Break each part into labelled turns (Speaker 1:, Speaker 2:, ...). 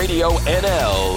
Speaker 1: Radio NL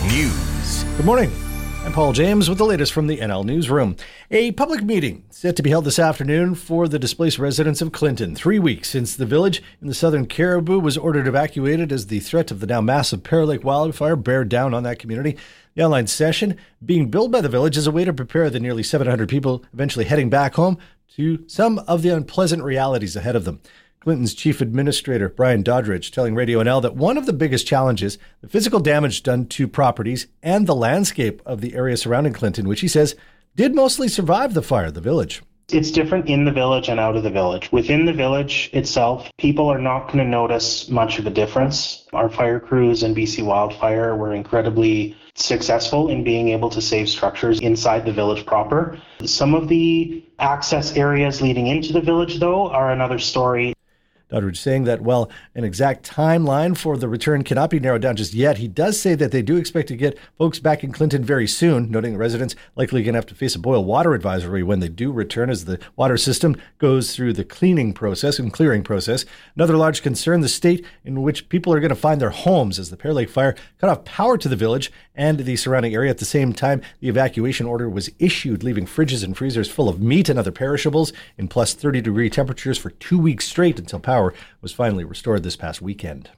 Speaker 1: News.
Speaker 2: Good morning. I'm Paul James with the latest from the NL Newsroom. A public meeting set to be held this afternoon for the displaced residents of Clinton, 3 weeks since the village in the southern Cariboo was ordered evacuated as the threat of the now massive Pear Lake wildfire bear down on that community. The online session being billed by the village as a way to prepare the nearly 700 people eventually heading back home to some of the unpleasant realities ahead of them. Clinton's chief administrator, Brian Doddridge, telling Radio NL that one of the biggest challenges, the physical damage done to properties and the landscape of the area surrounding Clinton, which he says did mostly survive the fire, the village.
Speaker 3: It's different in the village and out of the village. Within the village itself, people are not going to notice much of a difference. Our fire crews in BC Wildfire were incredibly successful in being able to save structures inside the village proper. Some of the access areas leading into the village, though, are another story.
Speaker 2: Doddridge saying that, while an exact timeline for the return cannot be narrowed down just yet, he does say that they do expect to get folks back in Clinton very soon, noting that residents likely going to have to face a boil water advisory when they do return as the water system goes through the cleaning process and clearing process. Another large concern, the state in which people are going to find their homes as the Pear Lake fire cut off power to the village and the surrounding area. At the same time, the evacuation order was issued, leaving fridges and freezers full of meat and other perishables in plus 30-degree temperatures for 2 weeks straight until power was finally restored this past weekend.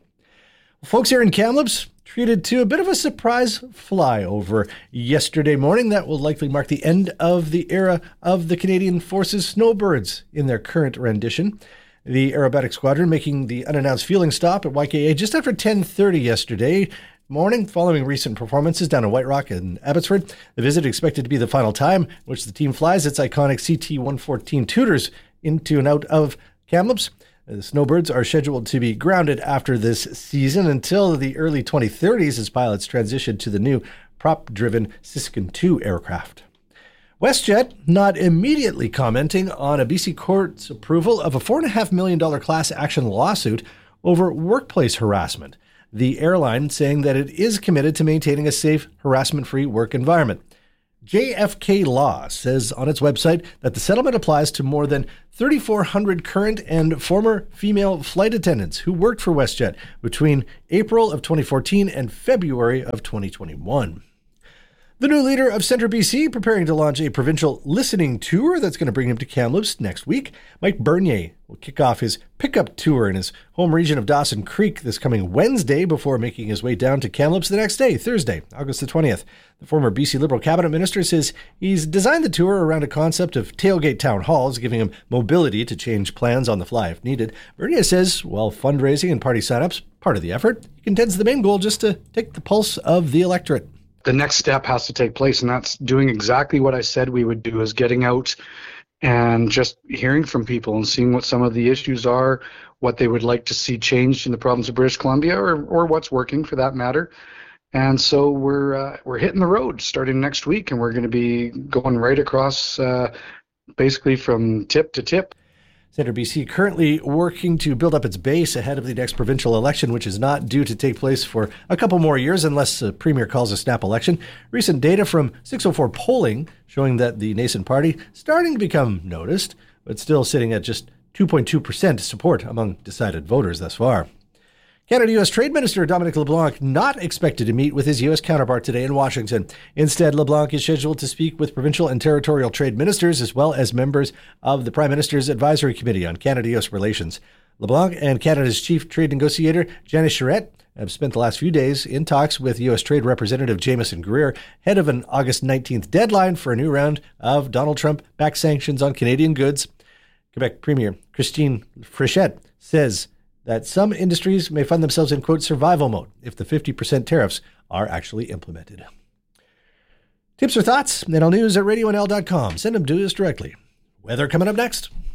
Speaker 2: Folks here in Kamloops treated to a bit of a surprise flyover yesterday morning that will likely mark the end of the era of the Canadian Forces Snowbirds in their current rendition. The aerobatic squadron making the unannounced fueling stop at YKA just after 10:30 yesterday morning, following recent performances down in White Rock and Abbotsford. The visit expected to be the final time in which the team flies its iconic CT-114 Tudors into and out of Kamloops. The Snowbirds are scheduled to be grounded after this season until the early 2030s as pilots transition to the new prop-driven Siskin II aircraft. WestJet not immediately commenting on a BC court's approval of a $4.5 million class action lawsuit over workplace harassment. The airline saying that it is committed to maintaining a safe, harassment-free work environment. JFK Law says on its website that the settlement applies to more than 3,400 current and former female flight attendants who worked for WestJet between April of 2014 and February of 2021. The new leader of Centre BC preparing to launch a provincial listening tour that's going to bring him to Kamloops next week. Mike Bernier will kick off his pickup tour in his home region of Dawson Creek this coming Wednesday before making his way down to Kamloops the next day, Thursday, August the 20th. The former BC Liberal cabinet minister says he's designed the tour around a concept of tailgate town halls, giving him mobility to change plans on the fly if needed. Bernier says, while fundraising and party signups part of the effort, he contends the main goal just to take the pulse of the electorate.
Speaker 4: The next step has to take place, and that's doing exactly what I said we would do, is getting out and just hearing from people and seeing what some of the issues are, what they would like to see changed in the province of British Columbia, or what's working for that matter. And so we're hitting the road starting next week, and we're going to be going right across basically from tip to tip.
Speaker 2: Centre BC currently working to build up its base ahead of the next provincial election, which is not due to take place for a couple more years unless the Premier calls a snap election. Recent data from 604 polling showing that the nascent party starting to become noticed, but still sitting at just 2.2% support among decided voters thus far. Canada-U.S. Trade Minister Dominic LeBlanc not expected to meet with his U.S. counterpart today in Washington. Instead, LeBlanc is scheduled to speak with provincial and territorial trade ministers as well as members of the Prime Minister's Advisory Committee on Canada-U.S. Relations. LeBlanc and Canada's chief trade negotiator, Janice Charette, have spent the last few days in talks with U.S. Trade Representative Jameson Greer ahead of an August 19th deadline for a new round of Donald Trump-backed sanctions on Canadian goods. Quebec Premier Christine Frichette says that some industries may find themselves in, quote, survival mode if the 50% tariffs are actually implemented. Tips or thoughts? NL News at RadioNL.com. Send them to us directly. Weather coming up next.